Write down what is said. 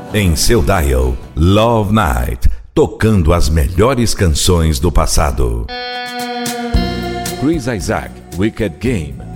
Em seu dial, Love Night, tocando as melhores canções do passado. Chris Isaak, Wicked Game.